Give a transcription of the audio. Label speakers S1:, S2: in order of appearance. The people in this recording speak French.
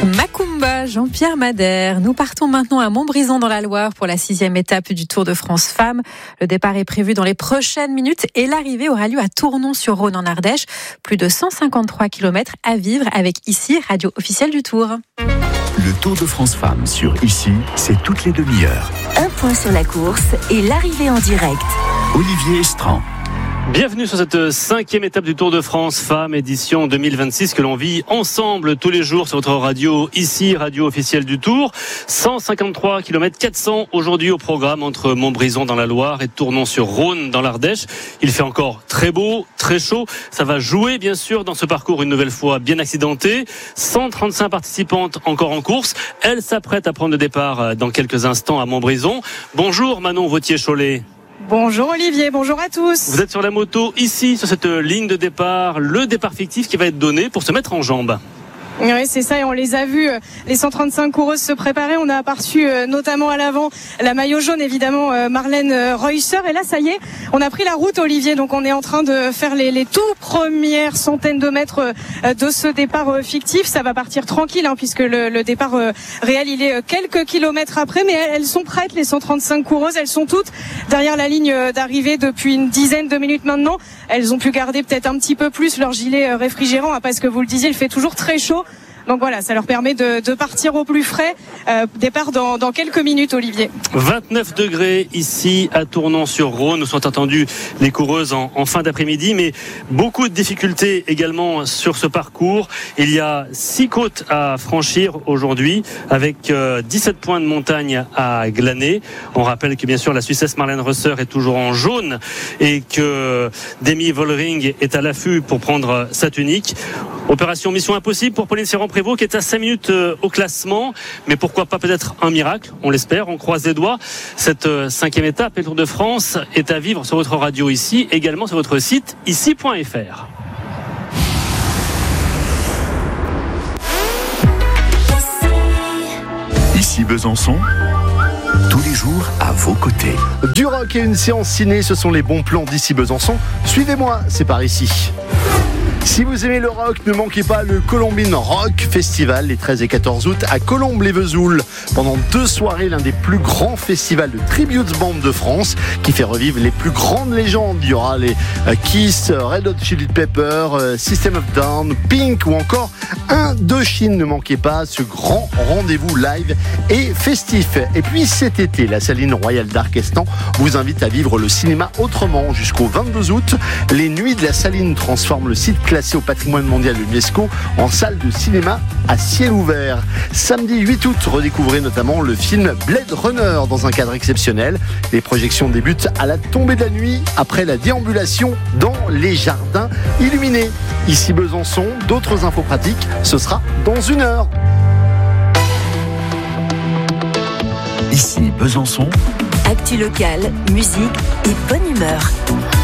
S1: Macumba, Jean-Pierre Madère. Nous partons maintenant à Montbrison dans la Loire pour la 6e étape du Tour de France Femmes. Le départ est prévu dans les prochaines minutes et l'arrivée aura lieu à Tournon-sur-Rhône en Ardèche. Plus de 153 km à vivre avec ici, radio officielle du Tour.
S2: Le Tour de France Femmes sur ici, c'est toutes les demi-heures.
S3: Un point sur la course et l'arrivée en direct.
S2: Olivier Estran.
S4: Bienvenue sur cette 5e étape du Tour de France Femmes, édition 2026 que l'on vit ensemble tous les jours sur votre radio, ici, radio officielle du Tour. 153 km 400 aujourd'hui au programme entre Montbrison dans la Loire et Tournon-sur-Rhône dans l'Ardèche. Il fait encore très beau, très chaud. Ça va jouer bien sûr dans ce parcours une nouvelle fois bien accidenté. 135 participantes encore en course. Elles s'apprêtent à prendre le départ dans quelques instants à Montbrison. Bonjour Manon Vautier-Cholet.
S5: Bonjour Olivier, bonjour à tous.
S4: Vous êtes sur la moto ici, sur cette ligne de départ, le départ fictif qui va être donné pour se mettre en jambes.
S5: Oui, c'est ça, et on les a vus, les 135 coureuses se préparer. On a aperçu notamment à l'avant la maillot jaune, évidemment, Marlène Reusser. Et là, ça y est, on a pris la route, Olivier. Donc, on est en train de faire les tout premières centaines de mètres de ce départ fictif. Ça va partir tranquille, puisque le départ réel, il est quelques kilomètres après. Mais elles sont prêtes, les 135 coureuses. Elles sont toutes derrière la ligne d'arrivée depuis une dizaine de minutes maintenant. Elles ont pu garder peut-être un petit peu plus leur gilet réfrigérant, parce que vous le disiez, il fait toujours très chaud. Donc voilà, ça leur permet de partir au plus frais. Départ dans quelques minutes, Olivier.
S4: 29 degrés ici à Tournon-sur-Rhône. Nous sont attendus les coureuses en fin d'après-midi, mais beaucoup de difficultés également sur ce parcours. Il y a 6 côtes à franchir aujourd'hui, avec 17 points de montagne à glaner. On rappelle que bien sûr la Suissesse Marlène Reusser est toujours en jaune et que Demi Vollering est à l'affût pour prendre sa tunique. Opération Mission Impossible pour Pauline Serran-Prévot qui est à 5 minutes au classement, mais pourquoi pas peut-être un miracle, on l'espère, on croise les doigts. Cette 5e étape, le Tour de France, est à vivre sur votre radio ici, également sur votre site ici.fr.
S2: Ici Besançon, tous les jours à vos côtés.
S6: Du rock et une séance ciné, ce sont les bons plans d'ici Besançon. Suivez-moi, c'est par ici. Si vous aimez le rock, ne manquez pas le Colombine Rock Festival les 13 et 14 août à Colombes-les-Vesoul. Pendant 2 soirées, l'un des plus grands festivals de tribute band de France qui fait revivre les plus grandes légendes. Il y aura les Kiss, Red Hot Chili Peppers, System of a Down, Pink ou encore Indochine. Ne manquez pas ce grand rendez-vous live et festif. Et puis cet été, la Saline Royale d'Arquestan vous invite à vivre le cinéma autrement. Jusqu'au 22 août, les Nuits de la Saline transforment le site classé au patrimoine mondial de l'UNESCO en salle de cinéma à ciel ouvert. Samedi 8 août, redécouvrez notamment le film Blade Runner dans un cadre exceptionnel. Les projections débutent à la tombée de la nuit après la déambulation dans les jardins illuminés. Ici Besançon, d'autres infos pratiques, ce sera dans 1 heure.
S2: Ici Besançon.
S3: Actu locale, musique et bonne humeur.